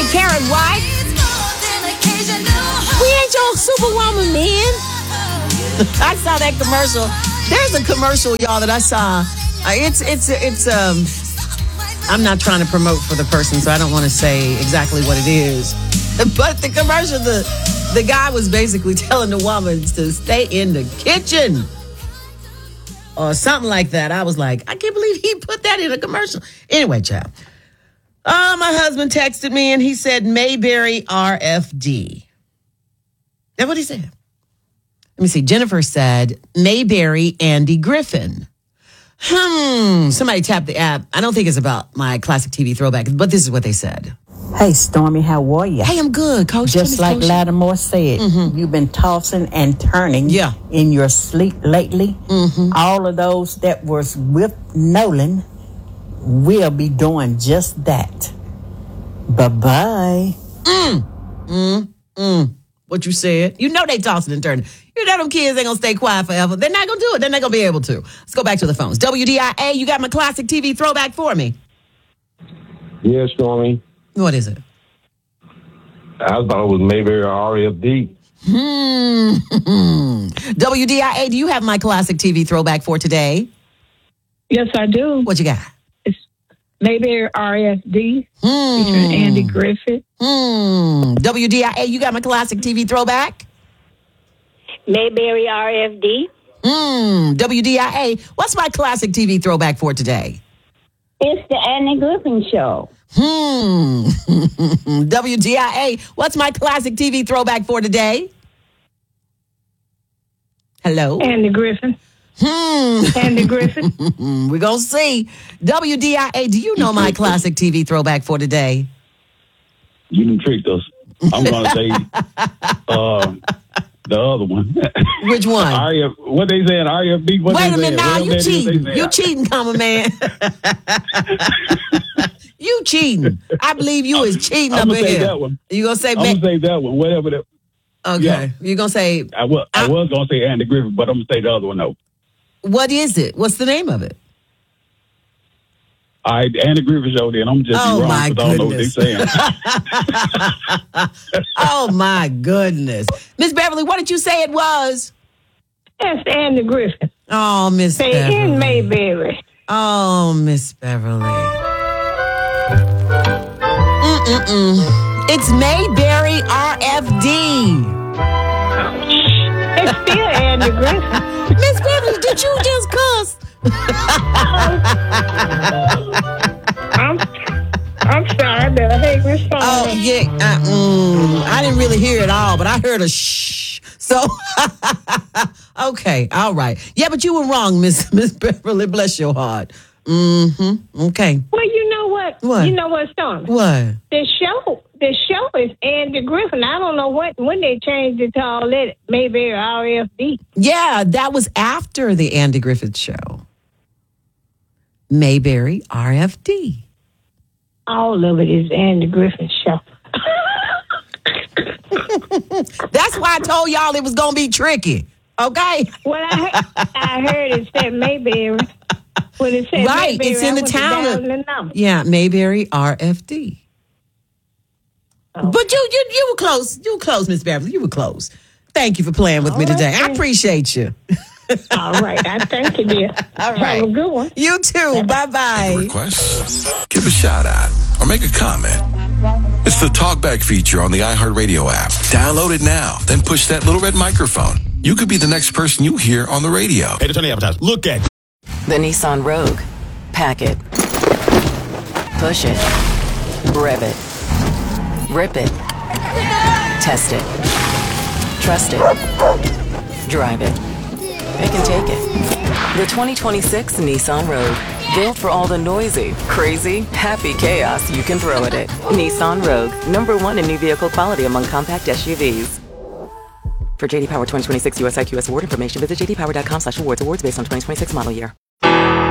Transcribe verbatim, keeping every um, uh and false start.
Karen White. We ain't your superwoman, man. I saw that commercial. There's a commercial, y'all, that I saw. Uh, it's, it's, it's, um, I'm not trying to promote for the person, so I don't want to say exactly what it is. But the commercial, the, the guy was basically telling the woman to stay in the kitchen. Or something like that. I was like, I can't believe he put that in a commercial. Anyway, child. Uh, my husband texted me and he said Mayberry R F D. That's what he said. Let me see. Jennifer said Mayberry Andy Griffin. Hmm. Somebody tapped the app. I don't think it's about my classic T V throwback, but this is what they said. Hey, Stormy, how are you? Hey, I'm good, Coach. Just like Lattimore said, mm-hmm. you've been tossing and turning yeah. in your sleep lately. Mm-hmm. All of those that was with Nolan will be doing just that. Bye-bye. Mm. Mm. Mm. What you said. You know they tossing and turning. You know them kids ain't going to stay quiet forever. They're not going to do it. They're not going to be able to. Let's go back to the phones. W D I A, you got my classic T V throwback for me? Yeah, Stormy. What is it? I thought it was Mayberry R F D. Hmm. W D I A, do you have my classic T V throwback for today? Yes, I do. What you got? It's Mayberry R F D Hmm. featuring Andy Griffith. Hmm. W D I A, you got my classic T V throwback? Mayberry R F D. Hmm. W D I A, what's my classic T V throwback for today? It's the Andy Griffin Show. Hmm. W D I A, what's my classic T V throwback for today? Hello? Andy Griffin. Hmm. Andy Griffin. We're going to see. W D I A, do you know my classic T V throwback for today? You done tricked us. I'm going to say uh, the other one. Which one? R F, what they saying? R F D? What Wait they a minute saying? now. Whatever You that is, cheating. they You saying. cheating, comma man. You cheating. I believe you is cheating I'm up gonna in say here. that one. You going to say... I'm going to say that one. Whatever that. Okay. Yeah. You're going to say... I was, I was going to say Andy Griffith, but I'm going to say the other one, though. What is it? What's the name of it? All right, Andy Griffith Show, then. I'm just Oh, wrong my because I don't know what they're saying. Oh, my goodness. Miss Beverly, what did you say it was? That's Andy Griffin. Oh, Miss Say Beverly. in Mayberry. Oh, Miss Beverly. Mm-mm-mm. It's Mayberry R F D. It's still Andy Griffin. Miss Beverly, did you just cuss? I'm, I'm sorry, but I hate responding. Oh, yeah. Uh, mm, I didn't really hear it all, but I heard a shh. So, okay. All right. Yeah, but you were wrong, Miss Miss Beverly. Bless your heart. Mm-hmm. Okay. Well, you know what? What? You know what, Stormy? What? The show, the show is Andy Griffin. I don't know what when they changed it to all that Mayberry R F D. Yeah, that was after the Andy Griffith Show. Mayberry R F D. All of it is Andy Griffin show. That's why I told y'all it was going to be tricky. Okay? Well, I, I heard it said Mayberry. When it said Right, Mayberry, it's in I the went town down of- the number. Yeah, Mayberry R F D. Oh. But you, you you were close. You were close, Miss Beverly. You were close. Thank you for playing with All me right, today. I thanks. appreciate you. All right, I thank you, dear. All right. Have a good one. You too. Bye-bye. Requests? Give a shout out or make a comment. It's the Talkback feature on the iHeartRadio app. Download it now, then push that little red microphone. You could be the next person you hear on the radio. Hey, turn the advertise. Look at The Nissan Rogue. Pack it. Push it. Rev it. Rip it. Test it. Trust it. Drive it. It can take it. The twenty twenty-six Nissan Rogue. Built for all the noisy, crazy, happy chaos you can throw at it. Nissan Rogue. Number one in new vehicle quality among compact S U Vs. For J D Power twenty twenty-six U S I Q S award information, visit j d power dot com slash awards. Awards based on twenty twenty-six model year.